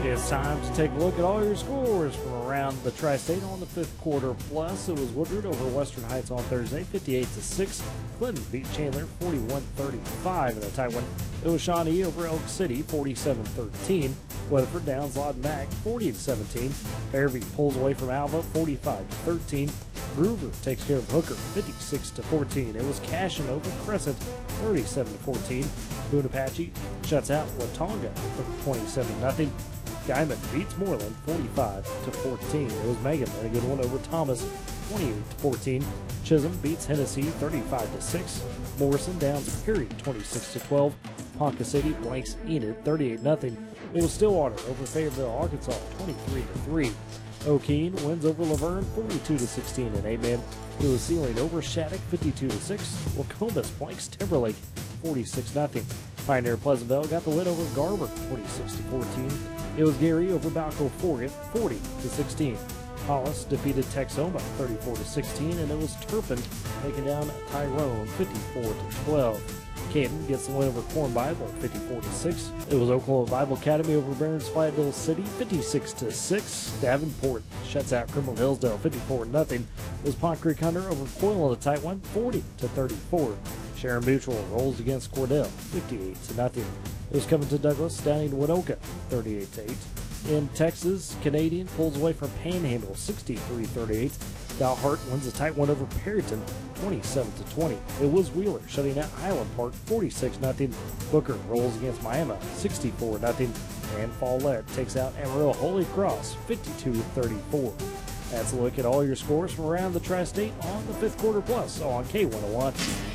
It's time to take a look at all your scores from around the Tri-State on the fifth quarter plus. It was Woodward over Western Heights on Thursday, 58-6. Clinton beat Chandler 41-35 in a tight one. It was Shawnee over Elk City, 47-13. Weatherford downs Lawton Mac, 40-17. Fairview pulls away from Alva, 45-13. Groover takes care of Hooker, 56-14. It was Cashin over Crescent, 37-14. Boone Apache shuts out Watonga for 27-0. Guyman beats Moreland 45-14. It was Megan and a good one over Thomas 28-14. Chisholm beats Hennessy 35-6. Morrison downs Perry 26-12. Ponca City blanks Enid 38-0. It was Stillwater over Fayetteville, Arkansas 23-3. O'Keene wins over Laverne 42-16 in A-Man. It was Sealing over Shattuck 52-6. Wacombus blanks Timberlake 46-0. Pioneer Pleasantville got the win over Garber 46-14. It was Gary over Balco Forget 40-16. Hollis defeated Texoma 34-16, and it was Turpin taking down Tyrone 54-12. Canton gets the win over Corn Bible 54-6. It was Oklahoma Bible Academy over Barron's Fayetteville City 56-6. Davenport shuts out Criminal Hillsdale 54-0. It was Pond Creek Hunter over Coyle on the tight one 40-34. Sharon Mutual rolls against Cordell 58-0. It was Covington Douglas downing Winoka 38-8. In Texas, Canadian pulls away from Panhandle 63-38. Dalhart wins a tight one over Perryton 27-20. It was Wheeler shutting out Highland Park 46-0. Booker rolls against Miami 64-0. And Follett takes out Amarillo Holy Cross 52-34. That's a look at all your scores from around the Tri-State on the fifth quarter plus on K101.